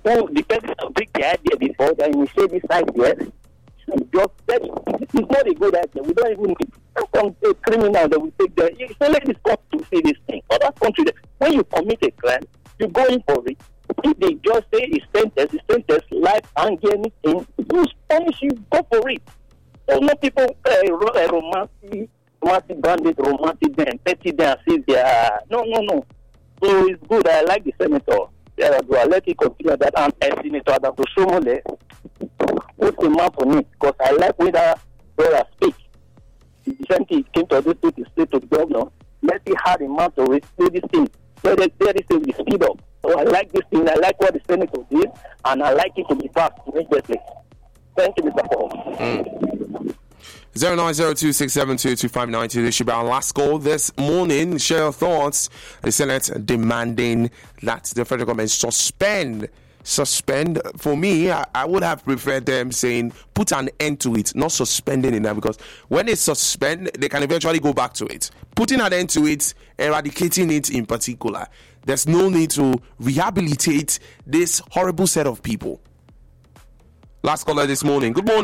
So the person will take the idea before they initiate this idea. It's not a good idea. We don't even need some criminal that will take the. It's only this country to see this thing. Other countries, when you commit a crime, you go in for it. If they just say it's sentence, life, and anything, you punish you, go for it. So no people romantic bandit, romantic them, petty them, see they are no. So it's good. I like the senator. Yeah, I let you continue that. And Senator Adams Oshomole, what's the man for me? Because I like when that brother speak. The same came to this to state to the governor. Let me have a man to do this thing. So that this thing will speed up. So I like this thing. I like what the senator did, and I like it to be passed immediately. Thank you, Mr. Paul. 0902672259. This should be our last call this morning. Share your thoughts. The Senate demanding that the federal government suspend. For me, I would have preferred them saying put an end to it, not suspending it now, because when they suspend, they can eventually go back to it. Putting an end to it, eradicating it in particular, there's no need to rehabilitate this horrible set of people. Last caller this morning. Good morning.